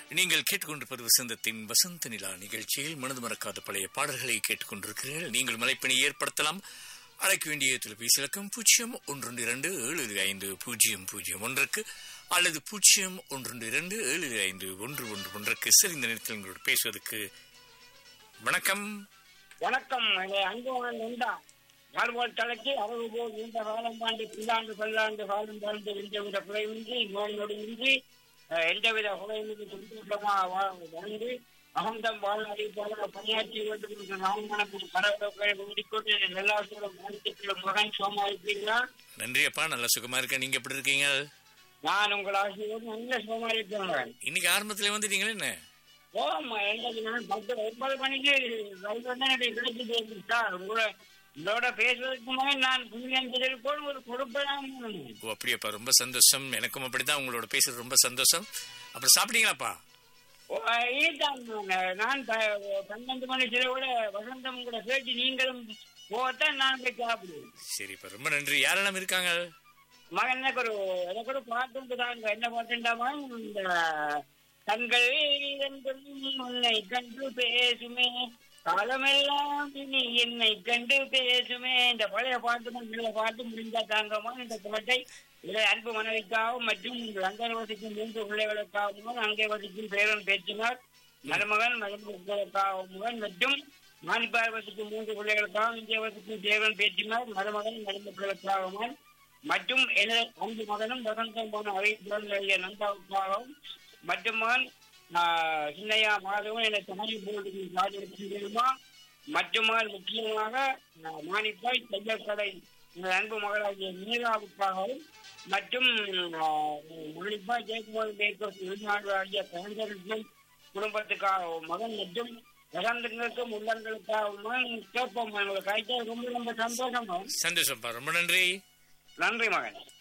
நீங்கள் கேட்டுக்கொண்டிருப்பது வசந்தத்தின் வசந்த நிலா நிகழ்ச்சியில் மனது மறக்காத பழைய பாடல்களை கேட்டுக்கொண்டிருக்கிறீர்கள். நீங்கள் மலைப்பணி ஏற்படுத்தலாம். அழைக்க வேண்டிய தொலைபேசி இலக்கம் 01275001 அல்லது 01275011 சரி, இந்த நேரத்தில் உங்களோட பேசுவதற்கு வணக்கம். வணக்கம். அன்புடன் உண்டா வாழ்வோர் தலைக்கு அளவு போல் நீண்ட காலம் தாண்டி புல்லாண்டு பல்லாண்டு காலம் தாழ்ந்து எந்தவித குறைவின்றி நோய் நொடியின்றி எந்தவித குறைவின்றி சந்தோஷமாக வாழ்ந்து அகந்தம் வாழ்நாளை போல பணியாற்றி வேண்டும் என்ற நாமனத்தில் பரவலை முடிக்கொண்டு எல்லாத்தோடும் வாழ்த்துக்களும் மகன் சோமா இருக்கிறீங்களா? நன்றி அப்பா, நல்லா சுகமா இருக்கேன். நீங்க எப்படி இருக்கீங்க? நான் உங்கள் ஆசிரியர் நல்ல சோமா இருக்கிறேன். இன்னைக்கு ஆரம்பத்துல வந்துட்டீங்களே என்ன? ஓமா, எங்களுக்கு நான் 9 மணிக்கு கிடைச்சிட்டு சார். உங்களோட பேசுவதற்கு முன்னாடி நான் புண்ணியஞ்சலில் ஒரு கொடுப்பேன். ஓ அப்படியாப்பா, ரொம்ப சந்தோஷம். எனக்கும் அப்படிதான், உங்களோட பேசுறது ரொம்ப சந்தோஷம். அப்புறம் சாப்பிட்டீங்களாப்பா? நான் 12 மணி சிலவோட வசந்தம் கூட பேசி நீங்களும் போகத்தான் நான் போய் சாப்பிடுவேன். சரிப்பா, ரொம்ப நன்றி. யாரெல்லாம் இருக்காங்க? மகன் எனக்கு ஒரு பாட்டு தாங்க. என்ன பாட்டுண்டாமா, இந்த தங்கள் உன்னை கண்டு பேசுமே காலமெல்லாம் இனி என்னை கண்டு பேசுமே. இந்த பழைய பாட்டு நல்ல பாட்டு முடிந்தா தாங்கம்மா. இந்த பாட்டை அன்பு மனைவிக்காகவும் மற்றும் அங்கே வசிக்கும் 3 பிள்ளைகளுக்காகவும் அங்கே வசிக்கும் பேரன் பேச்சினார் மருமகன் மருமகளுக்காகவும் மற்றும் மானிப்பார் வசிக்கும் 3 பிள்ளைகளுக்காகவும் இங்கே வசிக்கும் பேரன் பேச்சினார் மருமகன் மருமகளுக்காகவும் மற்றும் எனது 5 மகனும் வசந்தம் போன அறிவிப்புடைய நந்தாவுக்காகவும் மற்றும் மகன் சின்னையா மாதவன் என தமிழ் போர்டுக்கு சாதிமா மற்றும் முக்கியமாக மானிப்பாய் தையல் கடை அன்பு மகளாகிய மீராவுக்காகவும் மற்றும் மானிப்பாய் ஜெயக்குமார் மேற்கொண்டு வெளிநாடு ஆகிய கலைஞர்கள் குடும்பத்துக்காகவும் மகன் மற்றும் வசந்தங்களுக்கும் உள்ளங்களுக்காகவும் கேட்போம். காய்ச்சல் ரொம்ப ரொம்ப சந்தோஷம். சந்தோஷம்ப்பா, ரொம்ப நன்றி. நன்றி மகன்.